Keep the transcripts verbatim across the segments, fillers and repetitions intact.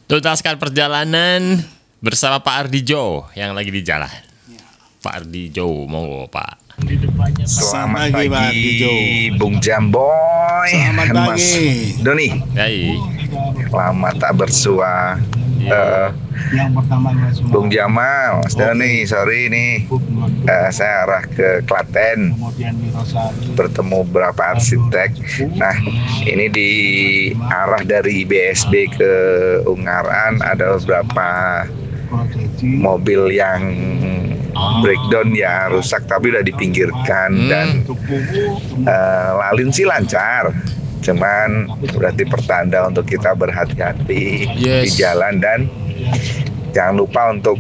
Tuntaskan perjalanan bersama Pak Ardijo yang lagi di jalan. Pak Ardijo, monggo Pak. Selamat pagi, pagi Bung Jamboy. Selamat Mas pagi Doni. Hai. Lama tak bersua. Uh, Bung Jamal, Mas Doni, sorry nih, uh, saya arah ke Klaten, bertemu beberapa arsitek. Nah, ini di arah dari B S B ke Ungaran ada beberapa mobil yang breakdown ya, rusak tapi udah dipinggirkan. hmm. Dan uh, lalin sih lancar, cuman berarti pertanda untuk kita berhati-hati yes. di jalan. Dan jangan lupa untuk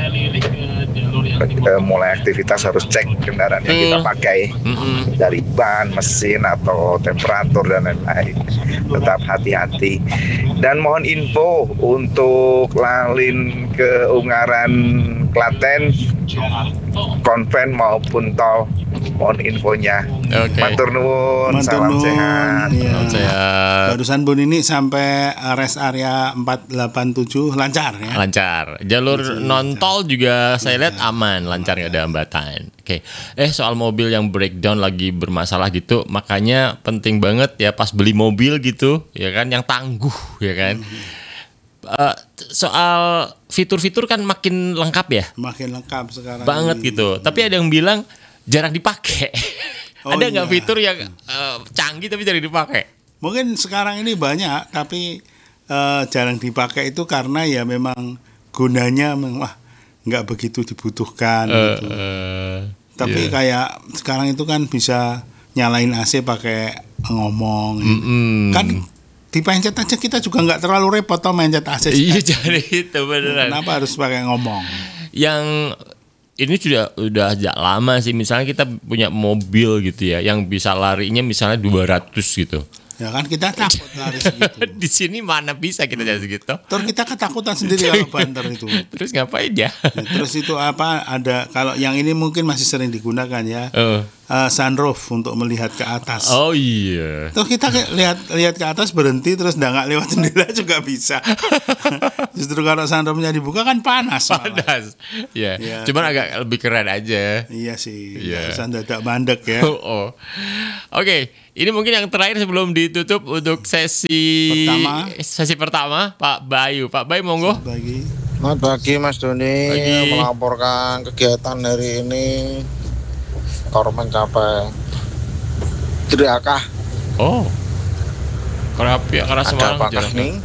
uh, mulai aktivitas harus cek kendaraan yang kita pakai, mm-hmm. dari ban, mesin atau temperatur dan lain-lain. Tetap hati-hati. Dan mohon info untuk lalin ke Ungaran Klaten, konven maupun tol, mohon infonya. Okay. Matur nuwun, salam sehat. Ya. Salam sehat. Barusan Bun ini sampai rest area empat delapan tujuh lancar ya. Lancar. Jalur non tol juga saya lihat aman, lancar, nggak ada hambatan. Oke. Eh soal mobil yang breakdown lagi bermasalah gitu, makanya penting banget ya pas beli mobil gitu, ya kan, yang tangguh, ya kan. Hmm. Uh, soal fitur-fitur kan makin lengkap ya. Makin lengkap sekarang. Banget ini. gitu. Tapi ada yang bilang jarang dipakai. Oh, ada nggak iya. fitur yang uh, canggih tapi jarang dipakai? Mungkin sekarang ini banyak, tapi uh, jarang dipakai itu karena ya memang gunanya memang wah nggak begitu dibutuhkan. Uh, gitu. uh, tapi yeah. kayak sekarang itu kan bisa nyalain A C pakai ngomong. Mm-mm. Kan dipencet aja, kita juga nggak terlalu repot toh mencet A C. Iya, jadi itu beneran. Kenapa harus pakai ngomong? Yang ini sudah udah sejak lama sih. Misalnya kita punya mobil gitu ya, yang bisa larinya misalnya dua ratus gitu. Ya kan kita takut lari segitu. Di sini mana bisa kita jadi segitu? Terus kita ketakutan sendiri kalau banter itu. Terus ngapain ya? Ya, terus itu apa? Ada kalau yang ini mungkin masih sering digunakan ya. Uh. Uh, sunroof untuk melihat ke atas. Oh iya. Terus kita lihat lihat ke atas, berhenti terus nggak lewat jendela juga bisa. Justru kalau sunroofnya dibuka kan panas. Panas. Iya. Ya. Cuman agak lebih keren aja. Iya sih. Iya. Bisa dadak mandek ya. Oh. oh. Oke, okay. Ini mungkin yang terakhir sebelum ditutup untuk sesi pertama. Sesi pertama, Pak Bayu. Pak Bayu, monggo. Pagi. Selamat pagi Mas Doni. Pagi. Melaporkan kegiatan hari ini. Korban mencapai Jerakah. Oh, Kerapia karena Semarang. Ada apakah nih?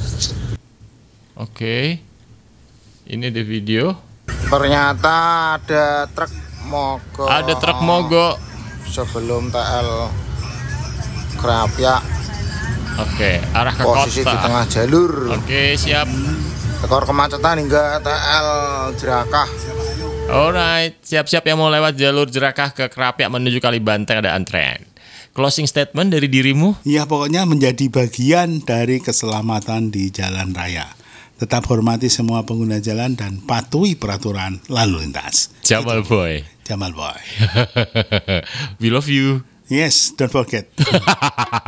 Oke, ini ada video. Ternyata ada truk mogok. Ada truk mogok sebelum T L Kerapia. Oke, arah ke posisi kota. Di tengah jalur. Oke, siap. Ekor kemacetan hingga T L Jerakah. Alright, siap-siap yang mau lewat jalur Jerakah ke Kerapia menuju Kalibanteng ada antrean. Closing statement dari dirimu? Ya pokoknya menjadi bagian dari keselamatan di jalan raya. Tetap hormati semua pengguna jalan dan patuhi peraturan lalu lintas. Jamal Itu. Boy. Jamal Boy. We love you. Yes, don't forget.